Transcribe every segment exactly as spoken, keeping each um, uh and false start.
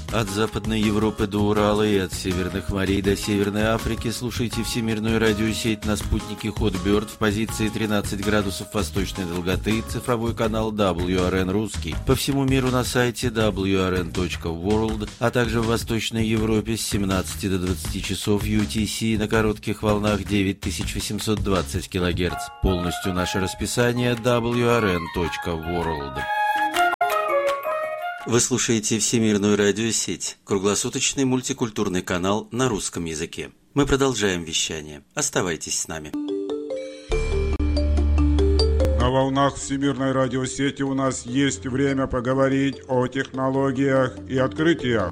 От Западной Европы до Урала и от Северных морей до Северной Африки слушайте всемирную радиосеть на спутнике Hotbird в позиции тринадцать градусов восточной долготы, цифровой канал дабл ю ар эн русский, по всему миру на сайте дабл ю ар эн точка ворлд, а также в Восточной Европе с семнадцати до двадцати часов ю ти си на коротких волнах девять тысяч восемьсот двадцать килогерц. Полностью наше расписание дабл ю ар эн точка ворлд. Вы слушаете Всемирную радиосеть, круглосуточный мультикультурный канал на русском языке. Мы продолжаем вещание. Оставайтесь с нами. На волнах Всемирной радиосети у нас есть время поговорить о технологиях и открытиях.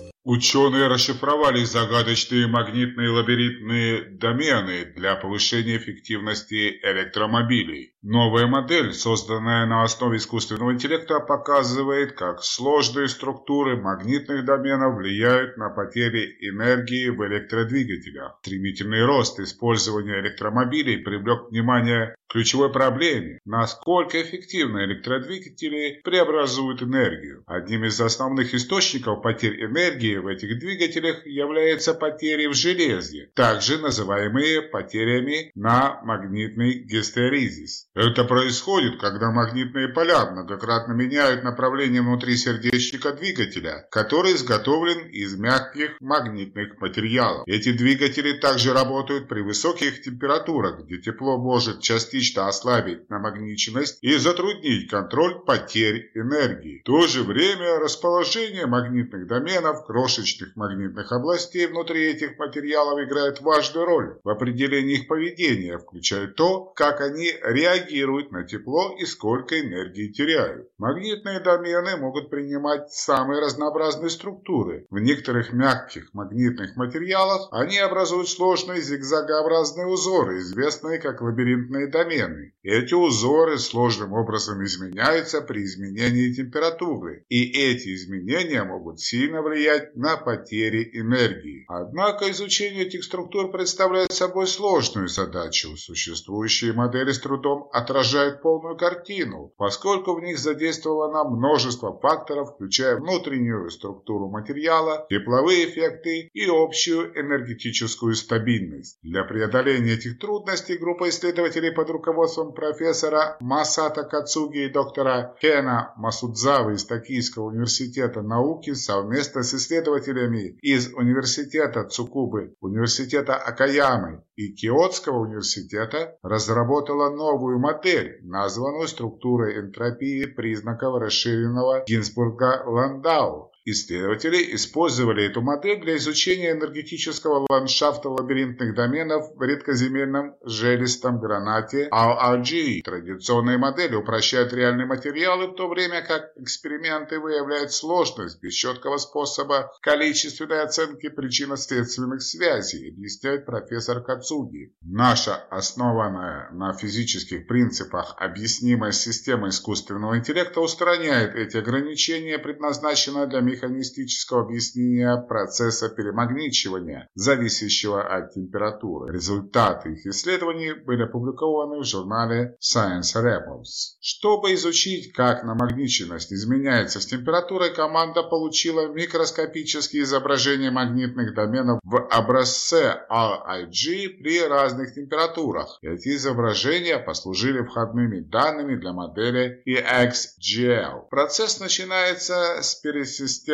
Ученые расшифровали загадочные магнитные лабиринтные домены для повышения эффективности электромобилей. Новая модель, созданная на основе искусственного интеллекта, показывает, как сложные структуры магнитных доменов влияют на потери энергии в электродвигателях. Стремительный рост использования электромобилей привлек внимание к ключевой проблеме, насколько эффективно электродвигатели преобразуют энергию. Одним из основных источников потерь энергии в этих двигателях является потери в железе, также называемые потерями на магнитный гистерезис. Это происходит, когда магнитные поля многократно меняют направление внутри сердечника двигателя, который изготовлен из мягких магнитных материалов. Эти двигатели также работают при высоких температурах, где тепло может частично ослабить намагниченность и затруднить контроль потерь энергии. В то же время расположение магнитных доменов, крошечных магнитных областей внутри этих материалов играет важную роль в определении их поведения, включая то, как они реагируют на тепло и сколько энергии теряют. Магнитные домены могут принимать самые разнообразные структуры. В некоторых мягких магнитных материалах они образуют сложные зигзагообразные узоры, известные как лабиринтные домены. Эти узоры сложным образом изменяются при изменении температуры, и эти изменения могут сильно влиять на потери энергии. Однако изучение этих структур представляет собой сложную задачу. Существующие модели с трудом отражают полную картину, поскольку в них задействовано множество факторов, включая внутреннюю структуру материала, тепловые эффекты и общую энергетическую стабильность. Для преодоления этих трудностей группа исследователей под руководством профессора Масато Кацуги и доктора Кена Масудзавы из Токийского университета науки совместно с исследователями из университета Цукубы, университета Акаямы и Киотского университета разработала новую модель, названную структурой энтропии признаков расширенного Гинзбурга-Ландау. Исследователи использовали эту модель для изучения энергетического ландшафта лабиринтных доменов в редкоземельном железистом гранате эл ар джи. Традиционные модели упрощают реальные материалы, в то время как эксперименты выявляют сложность без четкого способа количественной оценки причинно-следственных связей, объясняет профессор Кацуги. Наша основанная на физических принципах объяснимая система искусственного интеллекта устраняет эти ограничения, предназначенная для механистического объяснения процесса перемагничивания, зависящего от температуры. Результаты их исследований были опубликованы в журнале Science Reports. Чтобы изучить, как намагниченность изменяется с температурой, команда получила микроскопические изображения магнитных доменов в образце эл ай джи при разных температурах. Эти изображения послужили входными данными для модели и экс джи эл. Процесс начинается с пересистемной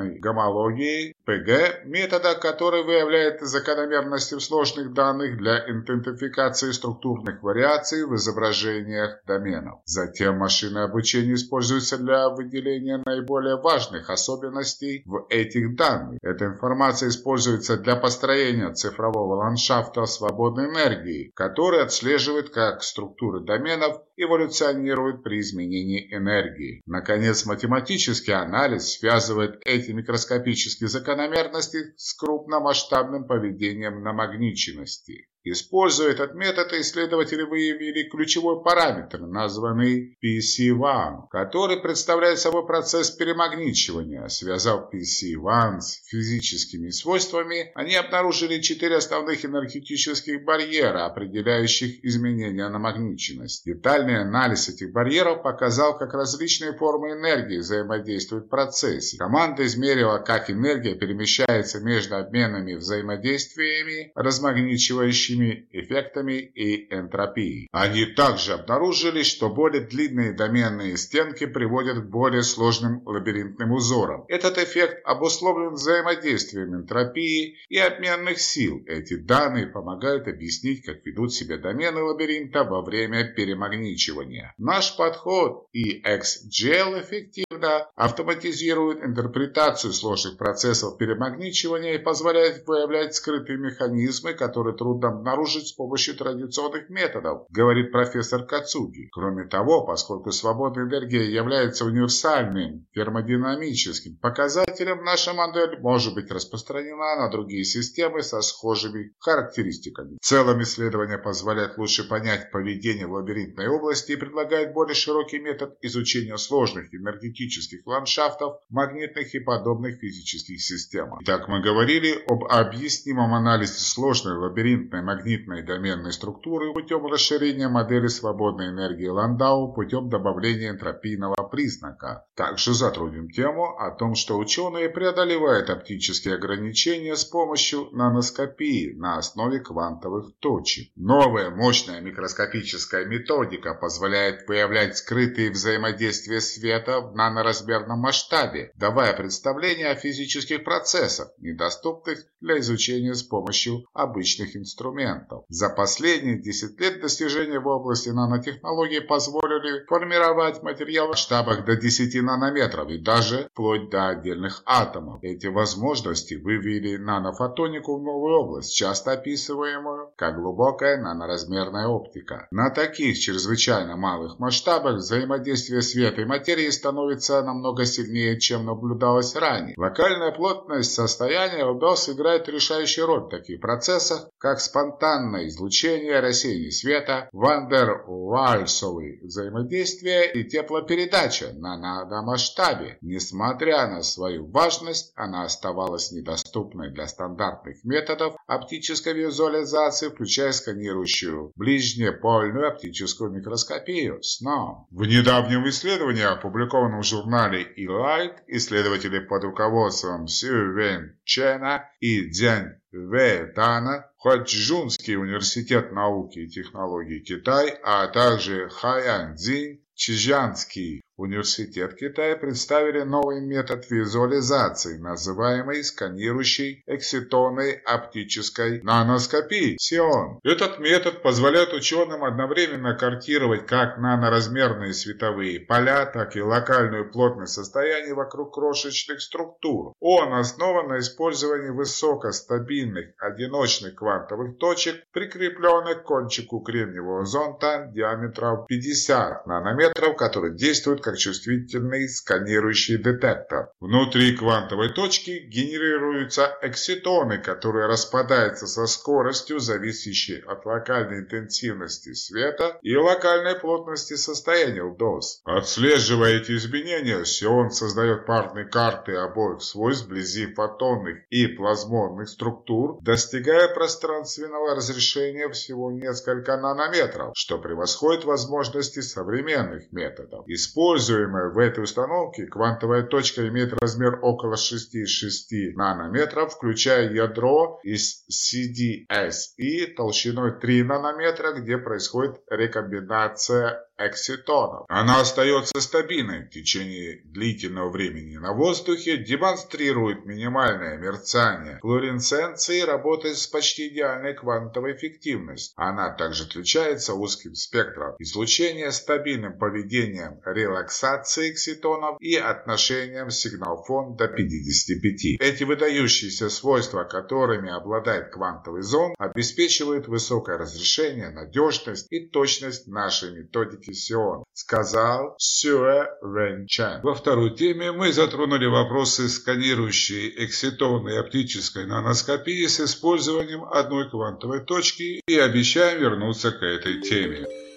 гомологии пэ гэ, метода, который выявляет закономерности в сложных данных для идентификации структурных вариаций в изображениях доменов. Затем машинное обучение используется для выделения наиболее важных особенностей в этих данных. Эта информация используется для построения цифрового ландшафта свободной энергии, который отслеживает, как структуры доменов эволюционируют при изменении энергии. Наконец, математический анализ связывает эти микроскопические закономерности с крупномасштабным поведением намагниченности. Используя этот метод, исследователи выявили ключевой параметр, названный пи си один, который представляет собой процесс перемагничивания. Связав пи си один с физическими свойствами, они обнаружили четыре основных энергетических барьера, определяющих изменения намагниченности. Детальный анализ этих барьеров показал, как различные формы энергии взаимодействуют в процессе. Команда измерила, как энергия перемещается между обменными взаимодействиями, размагничивающими эффектами и энтропией. Они также обнаружили, что более длинные доменные стенки приводят к более сложным лабиринтным узорам. Этот эффект обусловлен взаимодействием энтропии и обменных сил. Эти данные помогают объяснить, как ведут себя домены лабиринта во время перемагничивания. Наш подход и экс джи эл эффективно автоматизирует интерпретацию сложных процессов перемагничивания и позволяет выявлять скрытые механизмы, которые трудно обнаружить с помощью традиционных методов, говорит профессор Кацуги. Кроме того, поскольку свободная энергия является универсальным термодинамическим показателем, наша модель может быть распространена на другие системы со схожими характеристиками. В целом, исследование позволяет лучше понять поведение в лабиринтной области и предлагает более широкий метод изучения сложных энергетических ландшафтов, магнитных и подобных физических систем. Итак, мы говорили об объяснимом анализе сложной лабиринтной магнитной доменной структуры путем расширения модели свободной энергии Ландау путем добавления энтропийного признака. Также затронем тему о том, что ученые преодолевают оптические ограничения с помощью наноскопии на основе квантовых точек. Новая мощная микроскопическая методика позволяет выявлять скрытые взаимодействия света в наноразмерном масштабе, давая представление о физических процессах, недоступных для изучения с помощью обычных инструментов. За последние десять лет достижения в области нанотехнологий позволили формировать материал в масштабах до десяти нанометров и даже вплоть до отдельных атомов. Эти возможности вывели нанофотонику в новую область, часто описываемую как глубокая наноразмерная оптика. На таких чрезвычайно малых масштабах взаимодействие света и материи становится намного сильнее, чем наблюдалось ранее. Локальная плотность состояния ЛДОС играет решающую роль в таких процессах, как спонтанное излучение, рассеяние света, вандер-вальсовые взаимодействия и теплопередача на наномасштабе. Несмотря на свою важность, она оставалась недоступной для стандартных методов оптической визуализации, включая сканирующую ближнепольную оптическую микроскопию СНОМ. В недавнем исследовании, опубликованном в журнале E-Light, исследователи под руководством Сю Вэн Чена и Дзянь Вэ Тана, Хуачжунский университет науки и технологий Китай, а также Хайян Цзинь, Чжанский университет Китая представили новый метод визуализации, называемый сканирующей экситонной оптической наноскопией СИОН. Этот метод позволяет ученым одновременно картировать как наноразмерные световые поля, так и локальную плотность состояний вокруг крошечных структур. Он основан на использовании высокостабильных одиночных квантовых точек, прикрепленных к кончику кремниевого зонта диаметром пятьдесят нанометров, который действует как чувствительный сканирующий детектор. Внутри квантовой точки генерируются экситоны, которые распадаются со скоростью, зависящей от локальной интенсивности света и локальной плотности состояния ЛДОС. Отслеживая эти изменения, СИОН создает парные карты обоих свойств вблизи фотонных и плазмонных структур, достигая пространственного разрешения всего несколько нанометров, что превосходит возможности современных методов. Используя Используемая в этой установке квантовая точка имеет размер около шесть целых шесть десятых нанометров, включая ядро из си ди эс и толщиной три нанометра, где происходит рекомбинация экситонов. Она остается стабильной в течение длительного времени на воздухе, демонстрирует минимальное мерцание флуоресценции и работает с почти идеальной квантовой эффективностью. Она также отличается узким спектром излучения, стабильным поведением релаксации экситонов и отношением сигнал-фон до пятидесяти пяти. Эти выдающиеся свойства, которыми обладает квантовый зонд, обеспечивают высокое разрешение, надежность и точность нашей методики Сион, сказал Сюэ Вэньчан. Во второй теме мы затронули вопросы сканирующей экситонной оптической наноскопии с использованием одной квантовой точки и обещаем вернуться к этой теме.